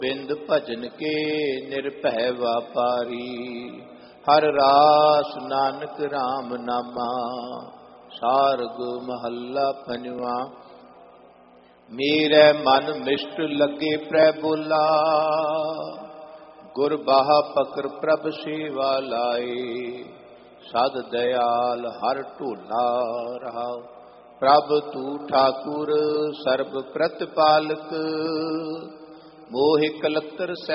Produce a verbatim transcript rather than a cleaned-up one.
ਬਿੰਦ ਭਜਨ ਕੇ ਨਿਰਭੈ ਵਾਪਾਰੀ। ਹਰ ਰਾਸ ਨਾਨਕ ਰਾਮ ਨਾਮਾ ਸਾਰਗ ਮਹੱਲਾ ਪੰਜਵਾ। ਮੇਰੇ ਮਨ ਮਿਸ਼ਟ ਲੱਗੇ ਪ੍ਰਭੁਲਾ ਗੁਰ ਬਾਹਾ ਪਕਰ ਪ੍ਰਭ ਸੇਵਾ ਲਾਏ। ਸਦ ਦਇਆਲ ਹਰ ਢੋਲਾ ਰਹਾਉ। ਪ੍ਰਭ ਤੂ ਠਾਕੁਰ ਸਰਬ ਪ੍ਰਤਪਾਲਕ। ਮੋਹਿ ਕਲਤਰ